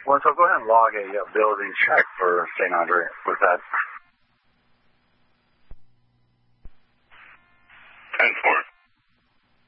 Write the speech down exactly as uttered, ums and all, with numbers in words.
Well, so go ahead and log a uh, building check for Saint Andre with that